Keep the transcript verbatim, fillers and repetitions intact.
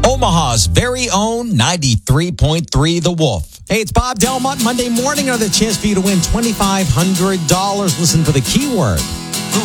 Omaha's very own ninety-three point three The Wolf. Hey, it's Bob Delmont. Monday morning, another chance for you to win twenty-five hundred dollars. Listen for the keyword